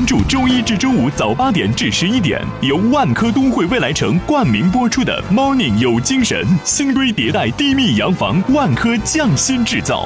注周一至周五早8点至11点，由万科东汇未来城冠名播出的 Morning 有精神，新规迭代低密洋房，万科匠心制造。